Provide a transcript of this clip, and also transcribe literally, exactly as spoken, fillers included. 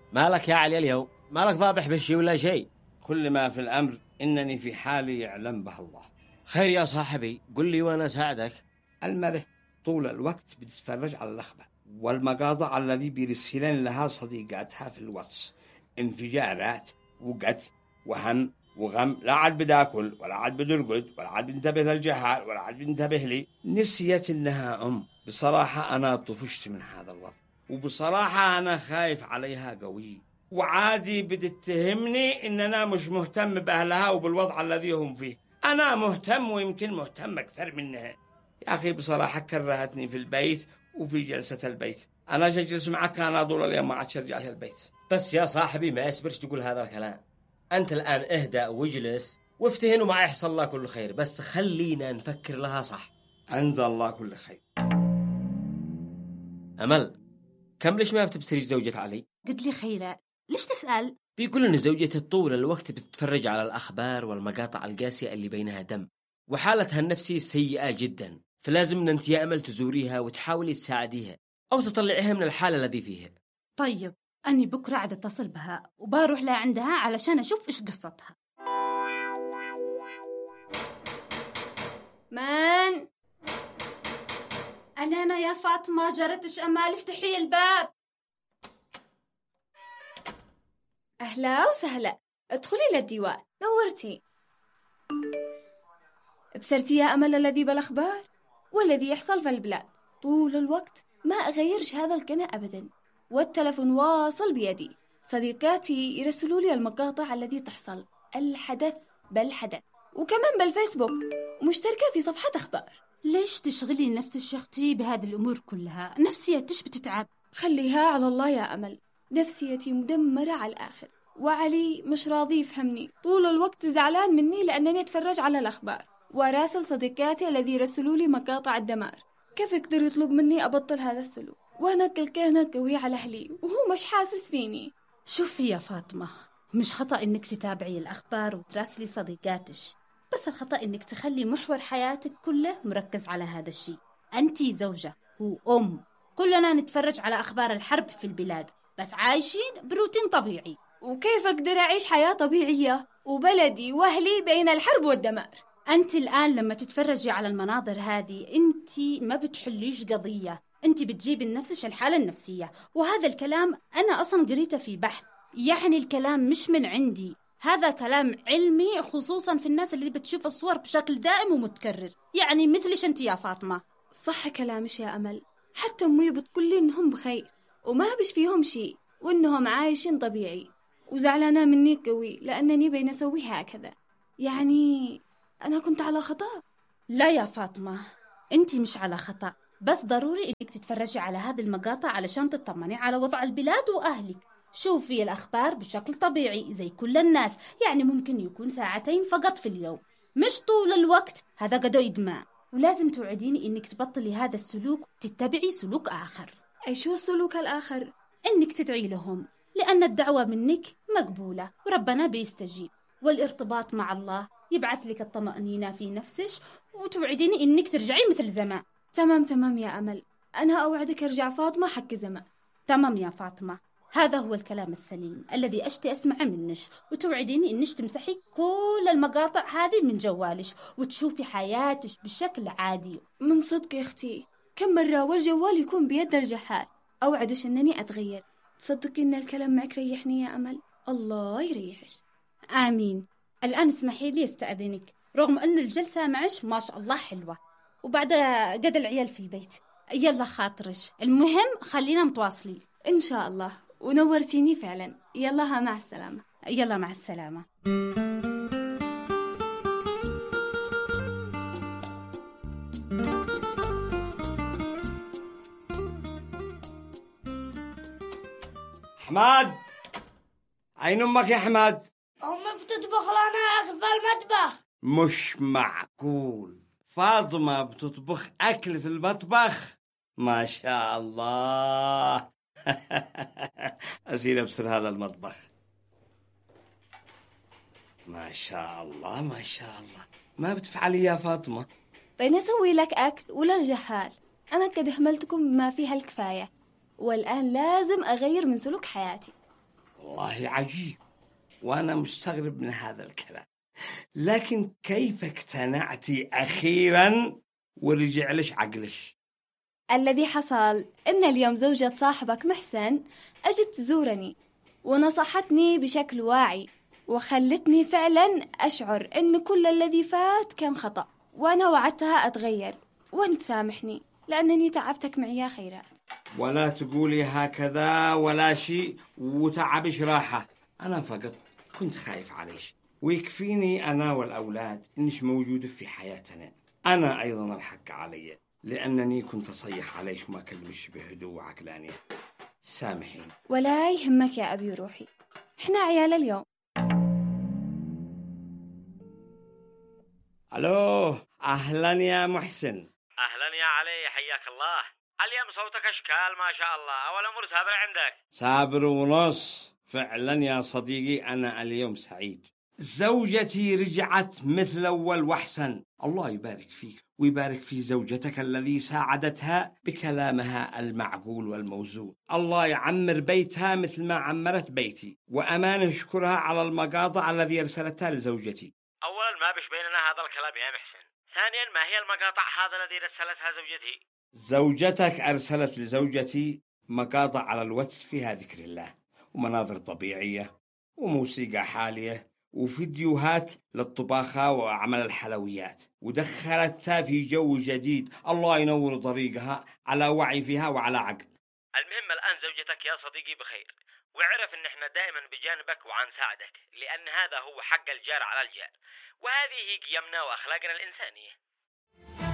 مالك يا علي اليوم؟ مالك ضابح بشي ولا شيء؟ كل ما في الأمر إنني في حالي يعلم به الله. خير يا صاحبي، قل لي وأنا أساعدك. المره طول الوقت بتتفرج على الأخبار والمقاطع الذي بيرسلن لها صديقاتها في الواتس، انفجارات وقتل وهم وغم. لا عاد بداكل ولا عاد بدرقد ولا عاد بنتبه للجهال ولا عاد بنتبه لي. نسيت إنها أم. بصراحة أنا طفشت من هذا الوضع، وبصراحة أنا خايف عليها قوي، وعادي بتتهمني إن أنا مش مهتم بأهلها وبالوضع الذي هم فيه. أنا مهتم ويمكن مهتم أكثر منها. يا أخي بصراحة كرهتني في البيت وفي جلسة البيت. أنا جلس معك أنا طول اليوم ما عادش أرجع البيت. بس يا صاحبي ما يصبرش تقول هذا الكلام. أنت الآن اهدأ واجلس وافتهن وما يحصل الله كل خير، بس خلينا نفكر لها صح. عند الله كل خير. أمل، كم ليش ما بتبصريش زوجة علي؟ قلت لي خيرة، ليش تسأل؟ بيقول إن زوجتي طول الوقت بتتفرج على الأخبار والمقاطع القاسية اللي بينها دم، وحالتها النفسية سيئة جدا، فلازم أنت يا أمل تزوريها وتحاولي تساعديها أو تطلعيها من الحالة الذي فيها. طيب أني بكرة عاد أتصل بها وبروح لها عندها علشان أشوف إيش قصتها. من؟ أنا أنا يا فاطمة، جرتش أمال افتحي الباب. أهلا وسهلا، ادخلي للديوان. نورتي. بصرتي يا أمل الذي بالأخبار والذي يحصل في البلاد طول الوقت؟ ما أغيرش هذا القناة أبدا، والتلفون واصل بيدي. صديقاتي يرسلوا لي المقاطع التي تحصل، الحدث بالحدث، وكمان بالفيسبوك مشتركة في صفحة أخبار. ليش تشغلي نفس الشختي بهذه الأمور كلها؟ نفسيتش بتتعب. خليها على الله يا أمل، نفسيتي مدمرة على الآخر، وعلي مش راضي يفهمني، طول الوقت زعلان مني لأنني أتفرج على الأخبار وراسل صديقاتي الذي يرسلوا لي مقاطع الدمار. كيف يقدر يطلب مني أبطل هذا السلوك وأنا كلكانة قوية على أهلي وهو مش حاسس فيني؟ شوفي يا فاطمة، مش خطأ إنك تتابعي الأخبار وتراسلي صديقاتش، بس الخطأ إنك تخلي محور حياتك كله مركز على هذا الشيء. أنتي زوجة وأم، كلنا نتفرج على أخبار الحرب في البلاد، بس عايشين بروتين طبيعي. وكيف أقدر أعيش حياة طبيعية وبلدي وأهلي بين الحرب والدمار؟ أنت الآن لما تتفرجي على المناظر هذه أنت ما بتحليش قضية، أنت بتجيبي لنفسك الحالة النفسية. وهذا الكلام أنا أصلا قريته في بحث، يعني الكلام مش من عندي، هذا كلام علمي، خصوصا في الناس اللي بتشوف الصور بشكل دائم ومتكرر، يعني مثلش أنت يا فاطمة. صح كلامش يا أمل، حتى أمي بتقول لي إنهم بخير وما بش فيهم شيء وإنهم عايشين طبيعي، وزعلانة مني قوي لأنني بين أسوي هكذا. يعني أنا كنت على خطأ؟ لا يا فاطمة، أنت مش على خطأ، بس ضروري إنك تتفرجي على هذه المقاطع علشان تطمني على وضع البلاد وأهلك. شوفي الأخبار بشكل طبيعي زي كل الناس، يعني ممكن يكون ساعتين فقط في اليوم، مش طول الوقت، هذا قدو إدمان. ولازم توعديني إنك تبطلي هذا السلوك وتتبعي سلوك آخر. أي شو السلوك الآخر؟ إنك تدعي لهم، لأن الدعوة منك مقبولة وربنا بيستجيب، والارتباط مع الله يبعث لك الطمأنينة في نفسك، وتوعديني إنك ترجعي مثل زمان. تمام تمام يا أمل، أنا أوعدك أرجع فاطمة حق زمان. تمام يا فاطمة، هذا هو الكلام السليم الذي أشتي أسمعه منك، وتوعديني إنك تمسحي كل المقاطع هذه من جوالك وتشوفي حياتك بشكل عادي. من صدق يا أختي، كم مرة والجوال يكون بيد الجهال. أوعدش أنني أتغير. تصدقي إن الكلام معك ريحني يا أمل، الله يريحش. آمين. الآن اسمحي لي استأذنك، رغم أن الجلسة معش ما شاء الله حلوة، وبعد قد العيال في البيت، يلا خاطرش، المهم خلينا متواصلين إن شاء الله. ونورتيني فعلا. يلا مع السلامة. يلا مع السلامة. حماد، عين أمك يا حماد. أمي بتطبخ لنا أكل في المطبخ. مش معقول، فاطمة بتطبخ أكل في المطبخ؟ ما شاء الله. أزيد أبصر هذا المطبخ، ما شاء الله ما شاء الله. ما بتفعلي يا فاطمة؟ بين أسوي لك أكل ولا الجهال؟ أنا قد أهملتكم بما فيها الكفاية، والآن لازم أغير من سلوك حياتي. والله عجيب، وأنا مستغرب من هذا الكلام، لكن كيف اقتنعتي أخيرا ورجع لش عقلش؟ الذي حصل إن اليوم زوجة صاحبك محسن أجت تزورني ونصحتني بشكل واعي، وخلتني فعلا أشعر إن كل الذي فات كان خطأ، وأنا وعدتها أتغير وأنت سامحني لأنني تعبتك معي يا خيرات. ولا تقولي هكذا ولا شيء، وتعبش راحة. أنا فقط كنت خايف عليش، ويكفيني أنا والأولاد إنش موجودة في حياتنا. أنا أيضا الحق علي لأنني كنت أصيح عليش وما أكلمش بهدوء وعقلانية. سامحين. ولا يهمك يا أبي روحي، إحنا عيال اليوم. ألو، أهلا يا محسن. أهلا يا علي، حياك الله. اليوم صوتك أشكال ما شاء الله. أول أمور سابر عندك؟ سابر ونص فعلا يا صديقي. أنا اليوم سعيد، زوجتي رجعت مثل أول وأحسن. الله يبارك فيك ويبارك في زوجتك الذي ساعدتها بكلامها المعقول والموزون. الله يعمر بيتها مثل ما عمرت بيتي، وأمان أشكرها على المقاطع الذي أرسلتها لزوجتي. أولا ما بش بيننا هذا الكلام يا محسن. ثانيا ما هي المقاطع هذا الذي رسلتها زوجتي؟ زوجتك أرسلت لزوجتي مقاطع على الواتس فيها ذكر الله ومناظر طبيعية وموسيقى حالية وفيديوهات للطباخة وأعمال الحلويات، ودخلتها في جو جديد. الله ينور طريقها على وعي فيها وعلى عقل. المهم الآن زوجتك يا صديقي بخير، وعرف إن إحنا دائما بجانبك وعنساعدك، لأن هذا هو حق الجار على الجار، وهذه هي قيمنا وأخلاقنا الإنسانية.